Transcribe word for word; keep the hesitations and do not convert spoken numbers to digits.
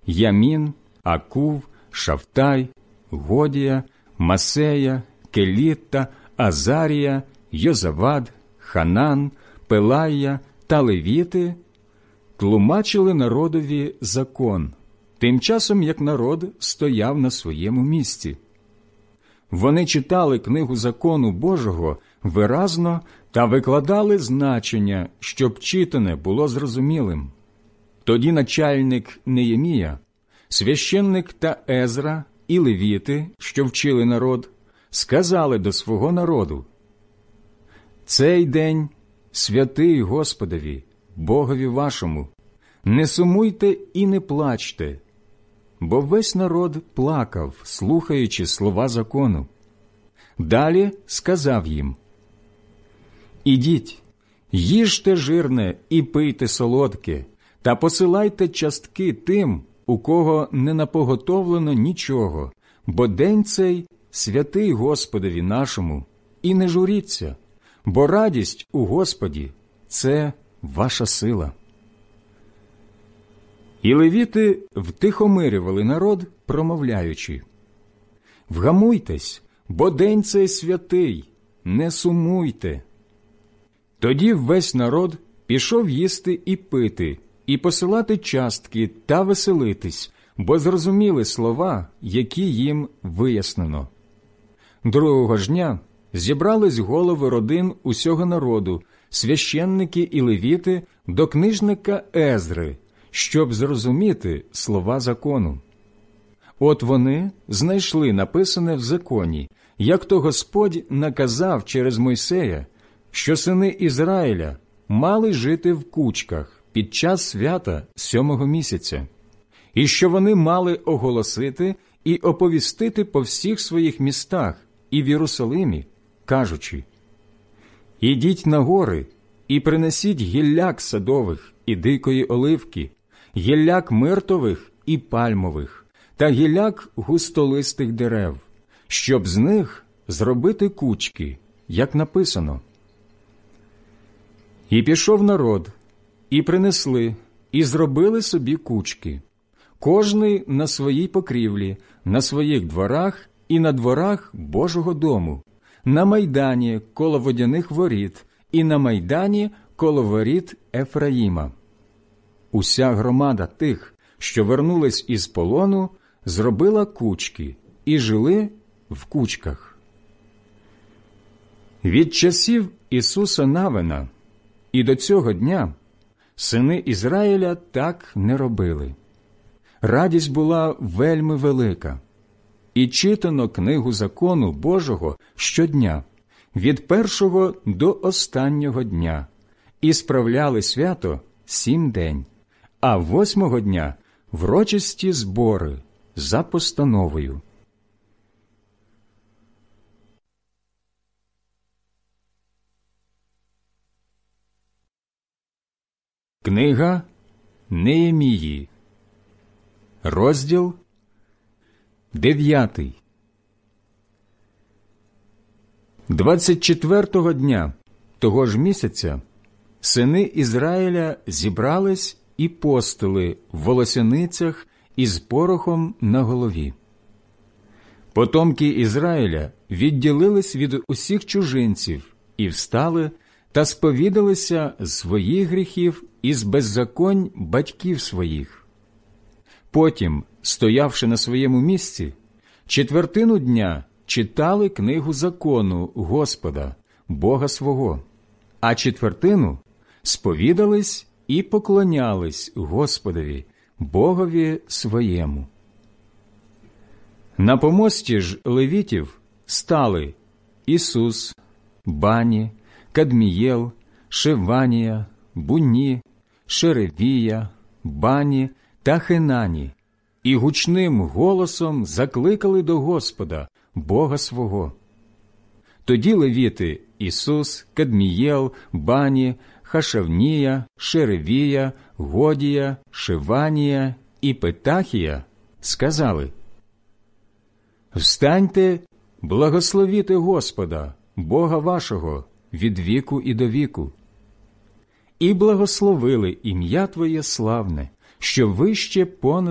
Ямін, Акув, Шавтай, Годія, Масея, Келітта, Азарія, Йозавад, Ханан, Пелая та левіти тлумачили народові закон, тим часом як народ стояв на своєму місці. Вони читали книгу закону Божого виразно та викладали значення, щоб читане було зрозумілим. Тоді начальник Неємія, священник та Езра і левіти, що вчили народ, сказали до свого народу: «Цей день святий Господові, Богові вашому, не сумуйте і не плачте». Бо весь народ плакав, слухаючи слова закону. Далі сказав їм: «Ідіть, їжте жирне і пийте солодке, та посилайте частки тим, у кого не напоготовлено нічого, бо день цей святий Господові нашому, і не журіться, бо радість у Господі – це ваша сила». І левіти втихомирювали народ, промовляючи: «Вгамуйтесь, бо день цей святий, не сумуйте». Тоді весь народ пішов їсти і пити, і посилати частки та веселитись, бо зрозуміли слова, які їм вияснено. Другого ж дня зібрались голови родин усього народу, священники і левіти, до книжника Езри, щоб зрозуміти слова закону. От вони знайшли написане в законі, як то Господь наказав через Мойсея, що сини Ізраїля мали жити в кучках під час свята сьомого місяця, і що вони мали оголосити і оповістити по всіх своїх містах і в Єрусалимі, кажучи: «Ідіть на гори і принесіть гілляк садових і дикої оливки, гілляк миртових і пальмових та гілляк густолистих дерев, щоб з них зробити кучки, як написано». І пішов народ, і принесли, і зробили собі кучки, кожний на своїй покрівлі, на своїх дворах і на дворах Божого дому, на майдані коло водяних воріт і на майдані коло воріт Ефраїма. Уся громада тих, що вернулись із полону, зробила кучки і жили в кучках. Від часів Ісуса Навина і до цього дня сини Ізраїля так не робили. Радість була вельми велика. І читано книгу закону Божого щодня, від першого до останнього дня, і справляли свято сім день, а восьмого дня – врочисті збори за постановою. Книга Неємії, розділ дев'ятий. Двадцять четвертого дня того ж місяця сини Ізраїля зібрались і постили в волосяницях із порохом на голові. Потомки Ізраїля відділились від усіх чужинців і встали та сповідалися з своїх гріхів і з беззаконь батьків своїх. Потім, стоявши на своєму місці, четвертину дня читали книгу закону Господа, Бога свого, а четвертину сповідались і поклонялись Господові, Богові своєму. На помості ж левітів стали Ісус, Бані, Кадмієл, Шеванія, Буні, Шеревія, Бані та Хенані, і гучним голосом закликали до Господа, Бога свого. Тоді левіти Ісус, Кадмієл, Бані, Хашавнія, Шеревія, Годія, Шеванія і Петахія сказали: «Встаньте, благословіте Господа, Бога вашого, від віку і до віку. І благословили ім'я Твоє славне, що вище понад